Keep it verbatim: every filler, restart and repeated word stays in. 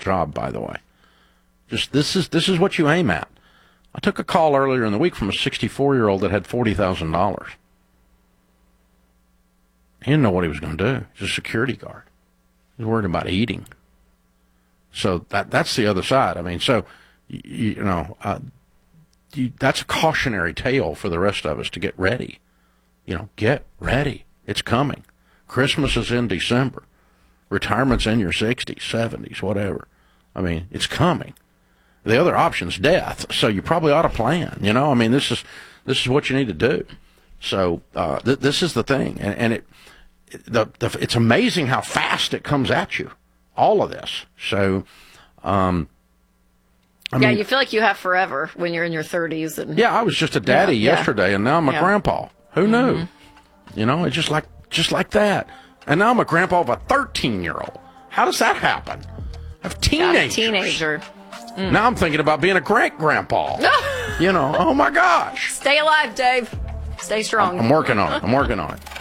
job, by the way. Just this is this is what you aim at. I took a call earlier in the week from a sixty-four-year-old that had forty thousand dollars. He didn't know what he was going to do. He's a security guard. He's worried about eating. So that that's the other side. I mean, so, you, you know, uh, you, that's a cautionary tale for the rest of us to get ready. You know, get ready. It's coming. Christmas is in December. Retirement's in your sixties, seventies, whatever. I mean, it's coming. The other option's death. So you probably ought to plan. You know, I mean, this is this is what you need to do. So uh, th- this is the thing, and, and it. The, the, it's amazing how fast it comes at you, all of this. So, um, I yeah, mean, you feel like you have forever when you're in your thirties. And yeah, I was just a daddy yeah, yesterday, yeah. and now I'm a yeah. grandpa. Who knew? Mm-hmm. You know, it's just like just like that. And now I'm a grandpa of a thirteen-year-old. How does that happen? I have teenagers. Teenager. Mm. Now I'm thinking about being a great-grandpa. You know, oh my gosh. Stay alive, Dave. Stay strong. I'm working on it. I'm working on it.